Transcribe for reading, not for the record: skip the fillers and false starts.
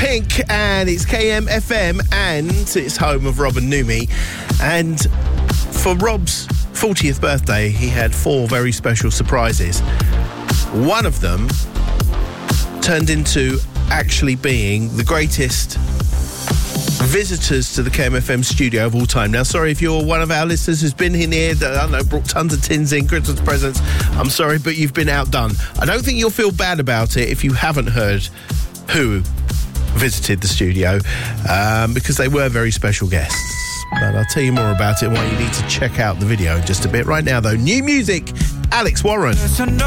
Pink, and it's KMFM, and it's home of Rob and Numi. And for Rob's 40th birthday, he had 4 very special surprises. One of them turned into actually being the greatest visitors to the KMFM studio of all time. Now, sorry if you're one of our listeners who's been in here, I don't know, brought tons of tins in, Christmas presents. I'm sorry, but you've been outdone. I don't think you'll feel bad about it if you haven't heard who visited the studio, because they were very special guests. But I'll tell you more about it and why you need to check out the video in just a bit. Right now, though, new music, Alex Warren.